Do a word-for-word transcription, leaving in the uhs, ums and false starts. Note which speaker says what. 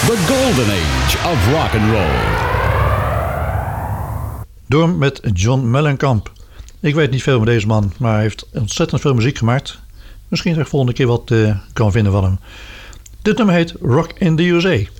Speaker 1: The Golden Age of Rock and Roll.
Speaker 2: Door met John Mellencamp. Ik weet niet veel van deze man, maar hij heeft ontzettend veel muziek gemaakt. Misschien dat ik volgende keer wat uh, kan vinden van hem. Dit nummer heet Rock in the U S A.